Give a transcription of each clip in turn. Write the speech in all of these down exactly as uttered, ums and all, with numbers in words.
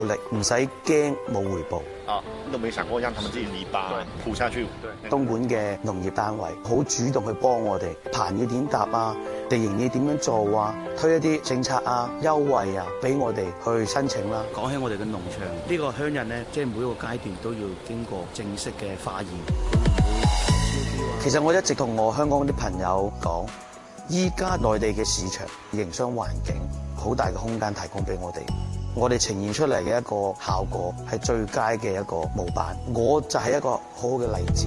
力，唔使驚冇回報。 啊，都沒想過讓他們自己泥巴鋪下去。 東莞嘅農業單位好主動去幫我哋，棚要點搭啊，地形要點樣做啊，推一啲政策啊、優惠啊，俾我哋去申請啦。講起我哋嘅農場，呢個鄉人咧，即係每一個階段都要經過正式嘅化驗。其實我一直同我香港啲朋友講，依家內地嘅市場營商環境好大嘅空間提供俾我哋。我哋呈現出嚟嘅一個效果係最佳嘅一個模板，我就係一個好好嘅例子。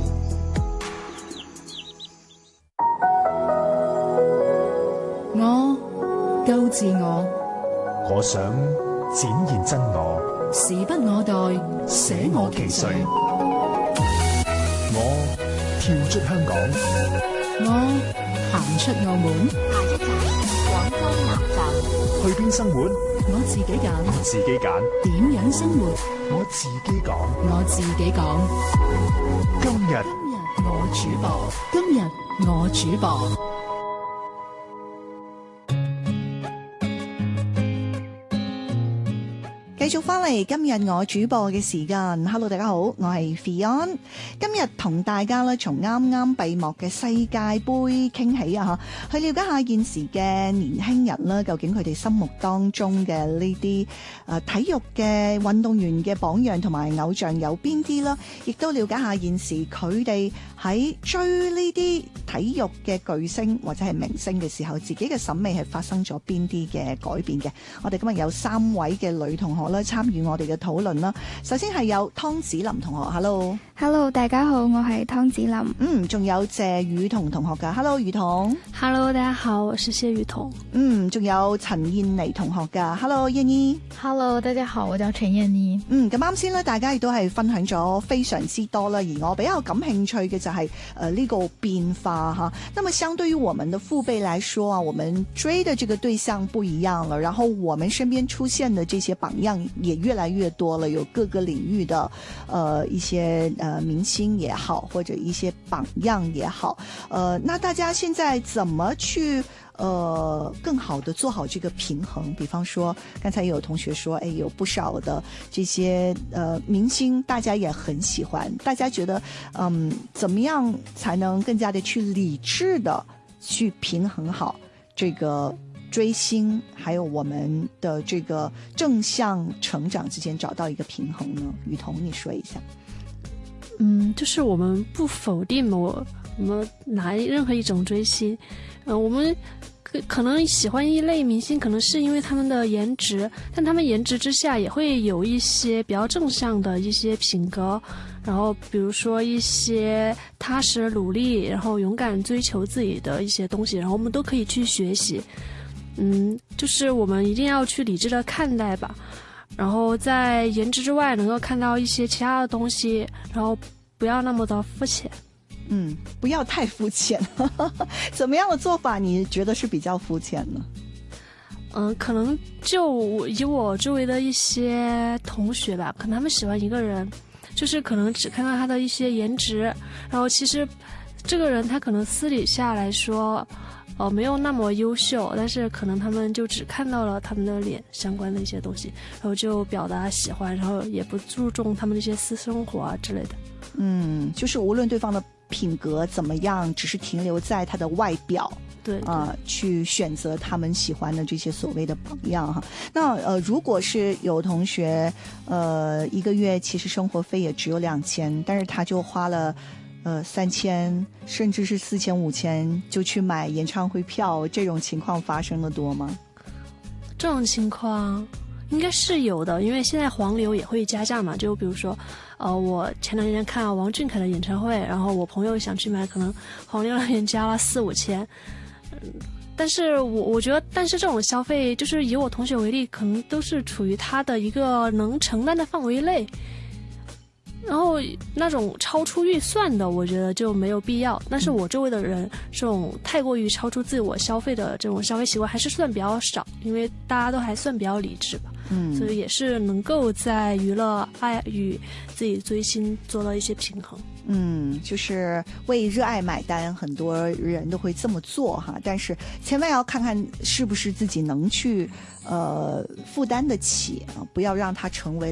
我夠自我， 我想展現真我， 時不我待，捨我其誰。 我跳出香港， 我行出澳門。 下一站廣州南站， 去邊生活？ 我自己揀， 我自己揀。 點樣生活？ 我自己講， 我自己講。 今日今日我主播，今日我主播。 繼續翻嚟今日我主播嘅時間 ，Hello 大家好，我係 Fion， 今日同大家咧從啱啱閉幕嘅世界盃傾起啊，去了解下現時嘅年輕人啦，究竟佢哋心目當中嘅呢啲誒體育嘅運動員嘅榜樣同埋偶像有邊啲啦，亦都了解下現時佢哋喺追呢啲體育嘅巨星或者係明星嘅時候，自己嘅審美係發生咗邊啲嘅改變嘅。我哋今日有三位嘅女同學參與我哋嘅討論啦。首先係有湯子琳同學 ，Hello，Hello， Hello， 大家好，我係湯子琳。 嗯，仲有謝雨桐同學噶 ，Hello， 雨桐。 Hello， 大家好，我是謝雨桐。 嗯，仲有陳燕妮同學噶 ，Hello， 燕妮。 Hello， 大家好，我叫陳燕妮。 嗯，咁啱先咧，大家亦都係分享咗非常之多啦，而我比較感興趣嘅就係誒呢個變化哈。那麼相對於我們的父輩來說啊，我們追的這個對象不一樣了，然後我們身邊出現的這些榜樣也越來越多了，有各個領域的，呃，一些呃明星也好，或者一些榜樣也好，呃，那大家現在怎麼去呃更好的做好這個平衡？比方說，剛才有同學說，哎，有不少的這些呃明星，大家也很喜歡，大家覺得，嗯，怎麼樣才能更加的去理智的去平衡好這個追星還有我們的這個正向成長之間找到一個平衡呢？雨桐，你說一下。 嗯，就是我們不否定我我們哪任何一種追星，呃，我們可可能喜歡一類明星，可能是因為他們的顏值，但他們顏值之下也會有一些比較正向的一些品格，然後比如說一些踏實努力，然後勇敢追求自己的一些東西，然後我們都可以去學習。嗯，就是我們一定要去理智的看待吧，然後在顏值之外能夠看到一些其他的東西，然後不要那麼的膚淺。 嗯，不要太膚淺。怎麼樣的做法你覺得是比較膚淺呢？ 嗯，可能就以我周圍的一些同學吧，可能他們喜歡一個人，就是可能只看到他的一些顏值，然後其實這個人他可能私底下來說呃，沒有那麼優秀，但是可能他們就只看到了他們的臉相關的一些東西，然後就表達喜歡，然後也不注重他們的一些私生活啊之類的。嗯， 就是無論對方的品格怎麼樣，只是停留在他的外表， 對啊、呃，去選擇他們喜歡的這些所謂的榜樣哈。那呃，如果是有同學，呃，一個月其實生活費也只有兩千，但是他就花了。呃，三千甚至是四千五千就去買演唱會票，這種情況發生得多嗎？ 這種情況應該是有的，因為現在黃牛也會加價嘛。就比如說，呃，我前兩天看了王俊凱的演唱會，然後我朋友想去買，可能黃牛那邊加了四五千。嗯，但是我我覺得，但是這種消費，就是以我同學為例，可能都是處於他的一個能承擔的範圍內。 然后那种超出预算的，我觉得就没有必要。但是我周围的人，这种太过于超出自我消费的这种消费习惯还是算比较少，因为大家都还算比较理智吧。嗯，所以也是能够在娱乐爱与自己追星做到一些平衡。 嗯，就是为热爱买单，很多人都会这么做哈，但是千万要看看是不是自己能去呃负担得起啊，不要让它成为